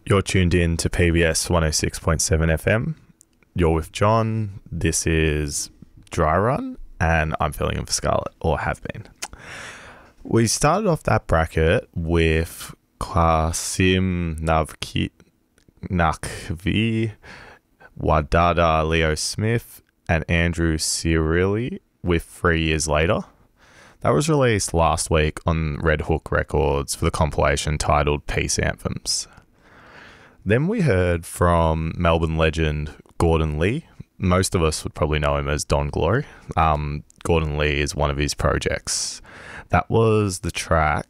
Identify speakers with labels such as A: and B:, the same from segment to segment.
A: You're tuned in to PBS 106.7 FM. You're with John. This is Dry Run, and I'm filling in for Scarlett, or have been. We started off that bracket with Qasim Naqvi, Wadada Leo Smith, and Andrew Cirilli with 3 Years Later. That was released last week on Red Hook Records for the compilation titled Peace Anthems. Then we heard from Melbourne legend Gordon Lee. Most of us would probably know him as Don Glory. Gordon Lee is one of his projects. That was the track...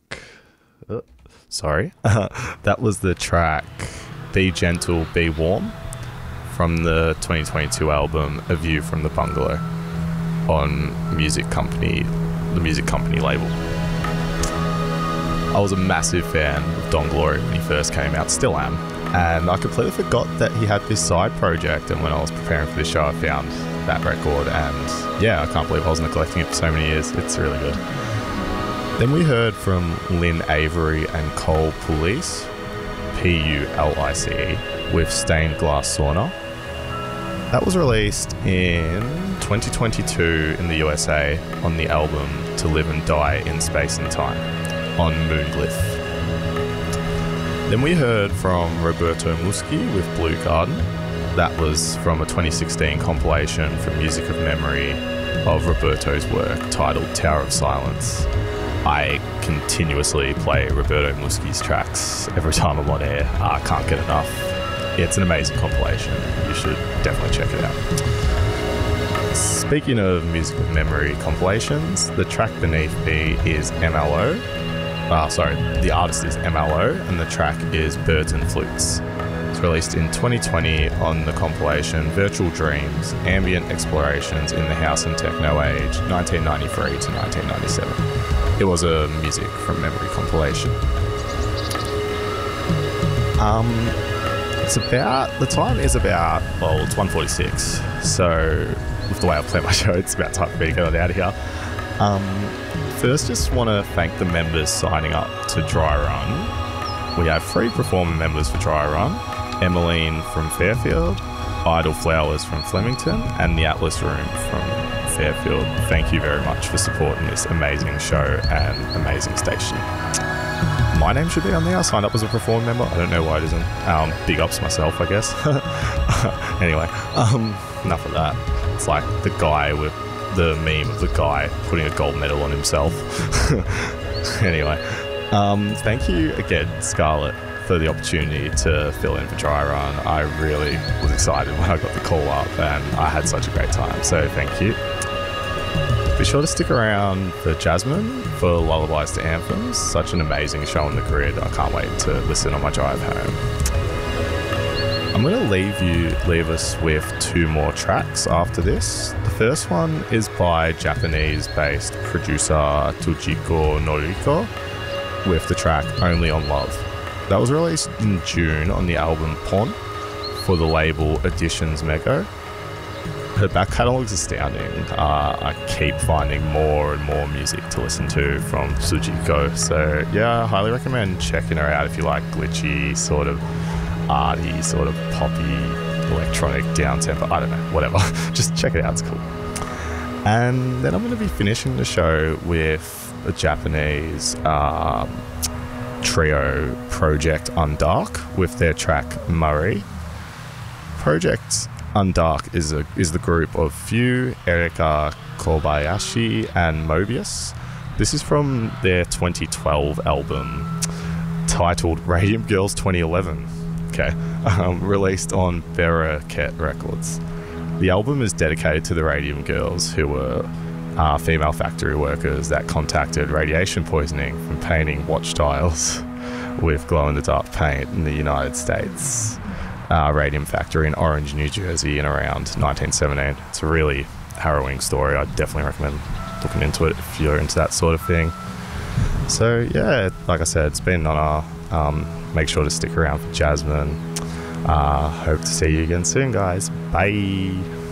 A: that was the track Be Gentle, Be Warm from the 2022 album A View from the Bungalow on the Music Company label. I was a massive fan of Don Glory when he first came out, still am, and I completely forgot that he had this side project, and when I was preparing for this show I found that record, and yeah, I can't believe I was neglecting it for so many years. It's really good. Then we heard from Lynn Avery and Cole Pulice, Pulice, with Stained Glass Sauna. That was released in 2022 in the USA on the album To Live and Die in Space and Time on Moonglyph. Then we heard from Roberto Muschi with Blue Garden. That was from a 2016 compilation from Music of Memory of Roberto's work titled Tower of Silence. I continuously play Roberto Muschi's tracks every time I'm on air. I can't get enough. It's an amazing compilation. You should definitely check it out. Speaking of Music of Memory compilations, the track beneath me is MLO. The artist is MLO, and the track is Birds and Flutes. It's released in 2020 on the compilation Virtual Dreams, Ambient Explorations in the House and Techno Age, 1993 to 1997. It was a Music from Memory compilation. The time is about, it's 1:46, so with the way I play my show, it's about time for me to get on out of here. First, just want to thank the members signing up to Dry Run. We have 3 performer members for Dry Run: Emmeline from Fairfield, Idle Flowers from Flemington, and the Atlas Room from Fairfield. Thank you very much for supporting this amazing show and amazing station. My name should be on there. I signed up as a performer member. I don't know why it isn't. Big ups myself, I guess. Anyway, enough of that. It's like the guy with the meme of the guy putting a gold medal on himself. Anyway, thank you again, Scarlett, for the opportunity to fill in for Dry Run. I really was excited when I got the call up, and I had such a great time, so thank you. Be sure to stick around for Jasmine for Lullabies to Anthems. Such an amazing show on the grid. I can't wait to listen on my drive home. I'm going to leave us with 2 more tracks after this. The first one is by Japanese-based producer Tujiko Noriko with the track Only on Love. That was released in June on the album Pon for the label Editions Mego. Her back catalogue's astounding. I keep finding more and more music to listen to from Tujiko. So yeah, I highly recommend checking her out if you like glitchy, sort of arty, sort of poppy, electronic, down-tempo, I don't know, whatever. Just check it out, it's cool. And then I'm going to be finishing the show with a Japanese trio, Project Undark, with their track Murray. Project Undark is the group of Few, Erika Kobayashi, and Mobius. This is from their 2012 album titled Radium Girls 2011. Released on Bereket Records. The album is dedicated to the Radium Girls, who were female factory workers that contacted radiation poisoning from painting watch dials with glow-in-the-dark paint in the United States radium factory in Orange, New Jersey in around 1917. It's a really harrowing story. I definitely recommend looking into it if you're into that sort of thing. So yeah, like I said, it's been on our... make sure to stick around for Jasmine. Hope to see you again soon, guys. Bye.